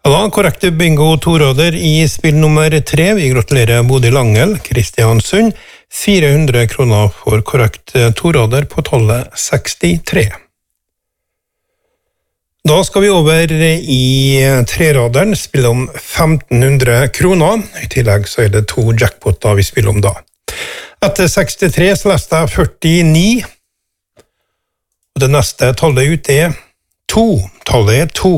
Ja, korrekte bingo toråder i spill nummer 3. Vi gratulerer Bodil Langel, Kristiansund. 400 kroner for korrekt toråder på tallet 63. Da skal vi over i treraderen, spille om 1500 kroner. I tillegg så det 2 jackpotter vi spiller om da. Etter 63 så leste jeg 49. Og det neste tallet ut 2. Tallet 2.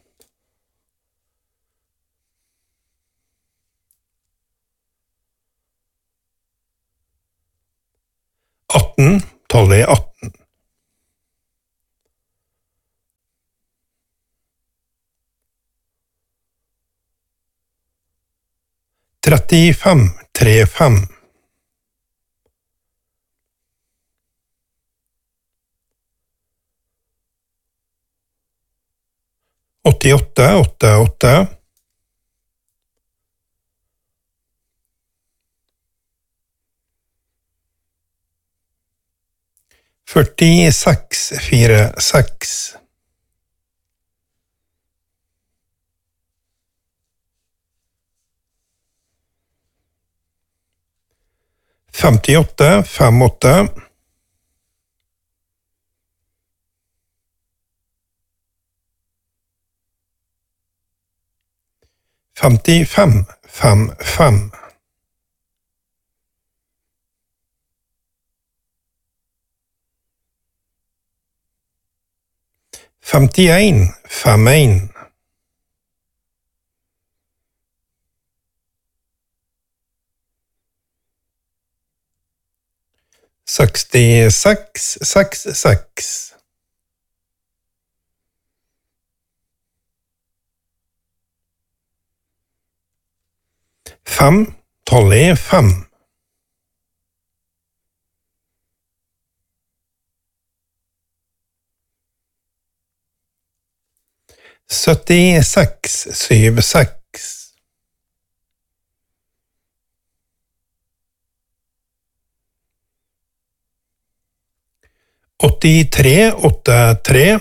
18. Tallet 18. 35. 35. 88. 88. 46. 46. 58. 58. 55. 55. 51. 51. 66. 66. 5. Tallet 5. 76. 76. 83. 83.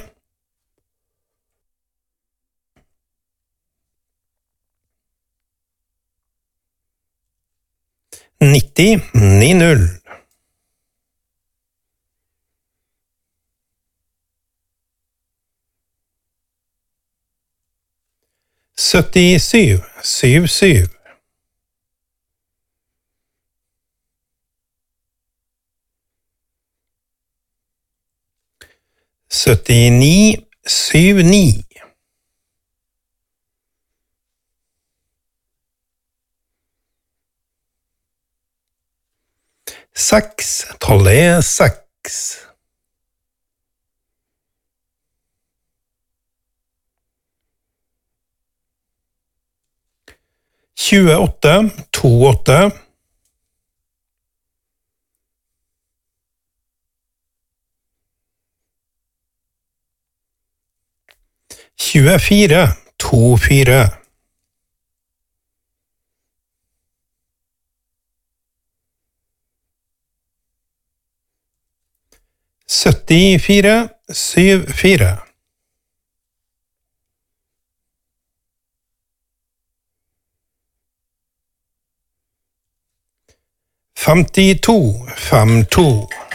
90. 90. 77. 77. 79. 79. 6. Tallet 6. 28. 28. 24. 24. 74. 74. 52. 52.